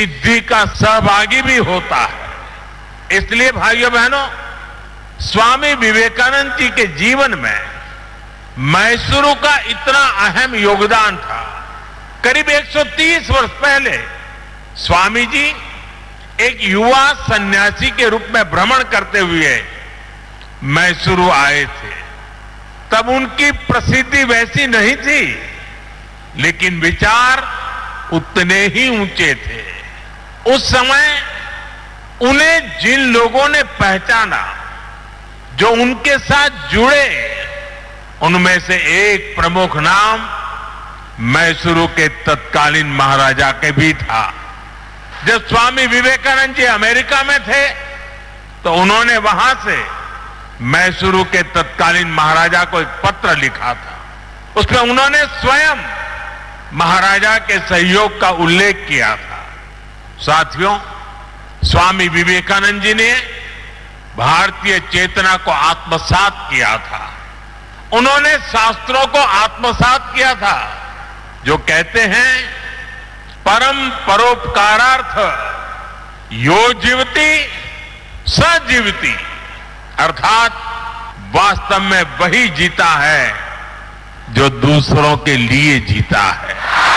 सिद्धि का सहभागी भी होता है। इसलिए भाइयों बहनों, स्वामी विवेकानंद जी के जीवन में मैसूरू का इतना अहम योगदान था। करीब 130 वर्ष पहले स्वामी जी एक युवा सन्यासी के रूप में भ्रमण करते हुए मैसूरू आए थे। तब उनकी प्रसिद्धि वैसी नहीं थी, लेकिन विचार उतने ही ऊंचे थे। उस समय उन्हें जिन लोगों ने पहचाना, जो उनके साथ जुड़े, उनमें से एक प्रमुख नाम मैसूरू के तत्कालीन महाराजा के भी था। जब स्वामी विवेकानंद जी अमेरिका में थे तो उन्होंने वहां से मैसूरू के तत्कालीन महाराजा को एक पत्र लिखा था। उसमें उन्होंने स्वयं महाराजा के सहयोग का उल्लेख किया था। साथियों, स्वामी विवेकानंद जी ने भारतीय चेतना को आत्मसात किया था। उन्होंने शास्त्रों को आत्मसात किया था, जो कहते हैं परम परोपकारार्थ यो जीवति स जीवति, अर्थात वास्तव में वही जीता है जो दूसरों के लिए जीता है।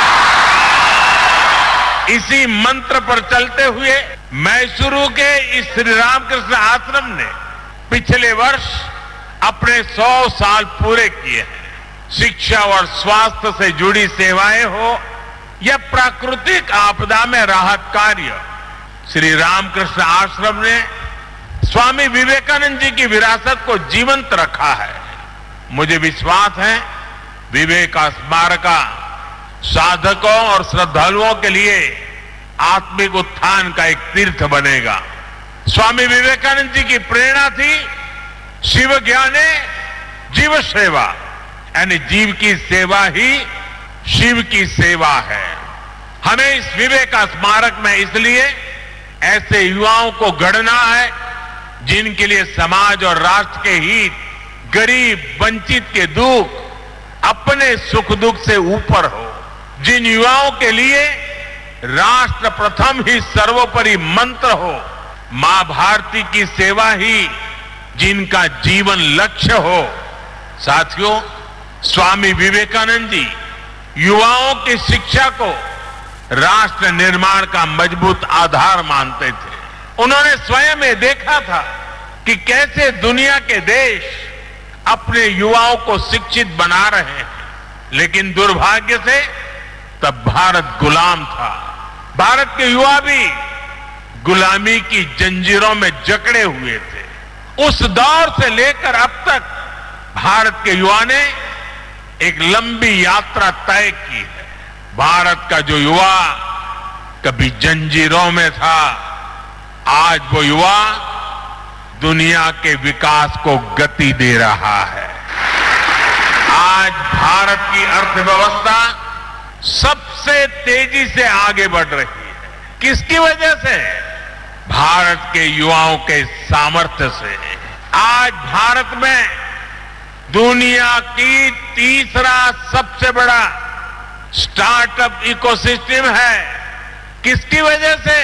इसी मंत्र पर चलते हुए मैसूरू के इस श्री रामकृष्ण आश्रम ने पिछले वर्ष अपने 100 साल पूरे किए हैं। शिक्षा और स्वास्थ्य से जुड़ी सेवाएं हो या प्राकृतिक आपदा में राहत कार्य, श्री रामकृष्ण आश्रम ने स्वामी विवेकानंद जी की विरासत को जीवंत रखा है। मुझे विश्वास है विवेक स्मारका साधकों और श्रद्धालुओं के लिए आत्मिक उत्थान का एक तीर्थ बनेगा। स्वामी विवेकानंद जी की प्रेरणा थी शिव ज्ञाने जीव सेवा, यानी जीव की सेवा ही शिव की सेवा है। हमें इस विवेक स्मारक में इसलिए ऐसे युवाओं को गढ़ना है जिनके लिए समाज और राष्ट्र के हित, गरीब वंचित के दुख अपने सुख दुख से ऊपर हो। जिन युवाओं के लिए राष्ट्र प्रथम ही सर्वोपरि मंत्र हो, मां भारती की सेवा ही जिनका जीवन लक्ष्य हो। साथियों, स्वामी विवेकानंद जी युवाओं की शिक्षा को राष्ट्र निर्माण का मजबूत आधार मानते थे। उन्होंने स्वयं ये देखा था कि कैसे दुनिया के देश अपने युवाओं को शिक्षित बना रहे हैं, लेकिन दुर्भाग्य से तब भारत गुलाम था। भारत के युवा भी गुलामी की जंजीरों में जकड़े हुए थे। उस दौर से लेकर अब तक भारत के युवा ने एक लंबी यात्रा तय की है। भारत का जो युवा कभी जंजीरों में था, आज वो युवा दुनिया के विकास को गति दे रहा है। आज भारत की अर्थव्यवस्था सबसे तेजी से आगे बढ़ रही है। किसकी वजह से? भारत के युवाओं के सामर्थ्य से। आज भारत में दुनिया की तीसरा सबसे बड़ा स्टार्टअप इकोसिस्टम है। किसकी वजह से?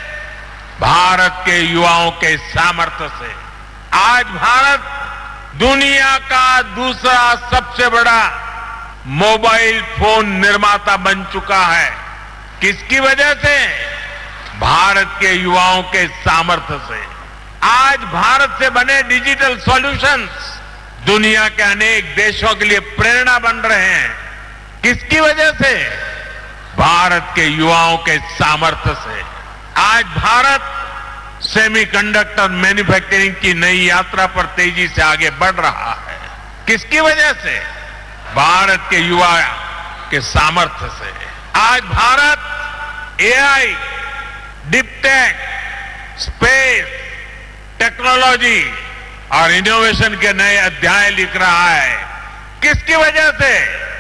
भारत के युवाओं के सामर्थ्य से। आज भारत दुनिया का दूसरा सबसे बड़ा मोबाइल फोन निर्माता बन चुका है। किसकी वजह से? भारत के युवाओं के सामर्थ्य से। आज भारत से बने डिजिटल सॉल्यूशंस दुनिया के अनेक देशों के लिए प्रेरणा बन रहे हैं। किसकी वजह से? भारत के युवाओं के सामर्थ्य से। आज भारत सेमीकंडक्टर मैन्युफैक्चरिंग की नई यात्रा पर तेजी से आगे बढ़ रहा है। किसकी वजह से? भारत के युवा के सामर्थ्य से। आज Bharat AI, deeptech, space technology और इनोवेशन के नए अध्याय लिख रहा है। किसकी वजह से?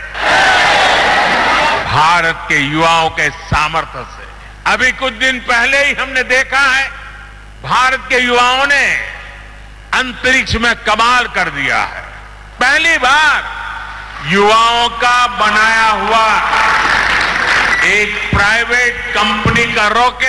भारत के युवाओं के सामर्थ्य से। अभी कुछ दिन पहले ही हमने देखा है भारत के युवाओं ने अंतरिक्ष में कमाल कर दिया है। पहली बार युवाओं का बनाया हुआ एक प्राइवेट कंपनी का रॉकेट